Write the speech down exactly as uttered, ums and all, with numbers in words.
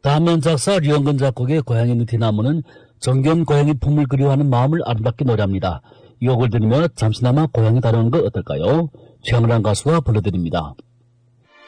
반면 작사 류영근 작곡의 고향의 느티나무는 정겨운 고향의 품을 그리워하는 마음을 아름답게 노래합니다. 이 곡을 들으며 잠시나마 고향이 다루는 것 어떨까요? 최양락 가수가 불러드립니다.